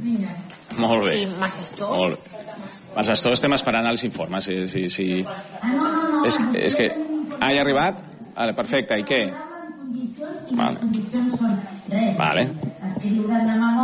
Molt bé. I Masastor. Molt bé. Masastor, estem esperant els informes. Sí. És que... Ha arribat? Perfecte, i què? Les condicions són res. Vale. Escriure demà